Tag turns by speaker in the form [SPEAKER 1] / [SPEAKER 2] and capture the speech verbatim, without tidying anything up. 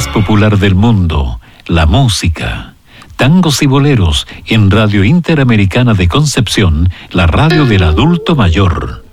[SPEAKER 1] más popular del mundo, la música. Tangos y boleros en Radio Interamericana de Concepción, la radio del adulto mayor.